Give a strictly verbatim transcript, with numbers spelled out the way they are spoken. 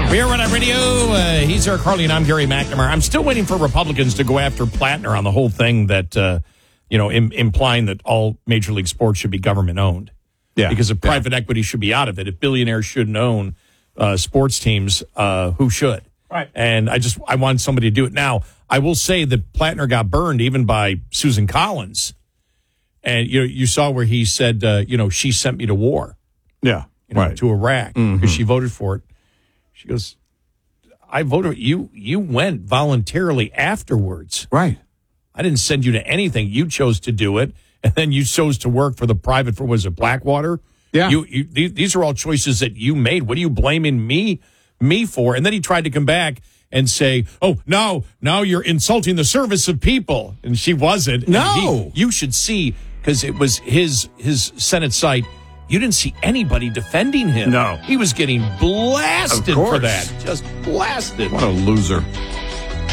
We are on our radio. Uh, he's our Carly, and I'm Gary McNamara. I'm still waiting for Republicans to go after Plattner on the whole thing that, uh, you know, im- implying that all Major League sports should be government-owned. Yeah. Because if private yeah. equity should be out of it, if billionaires shouldn't own uh, sports teams, uh, who should? Right. And I just I want somebody to do it. Now, I will say that Plattner got burned even by Susan Collins. And you know, you saw where he said, uh, you know, she sent me to war. Yeah. You know, right. to Iraq because Mm-hmm. she voted for it. She goes, I voted. You you went voluntarily afterwards. Right. I didn't send you to anything. You chose to do it, and then you chose to work for the private. For was it Blackwater? Yeah. You, you these are all choices that you made. What are you blaming me me for? And then he tried to come back and say, "Oh, no, now you're insulting the service of people," and she wasn't. And No. he, you should see because it was his his Senate site. You didn't see anybody defending him. No. He was getting blasted Of course. for that. Just blasted. What a loser.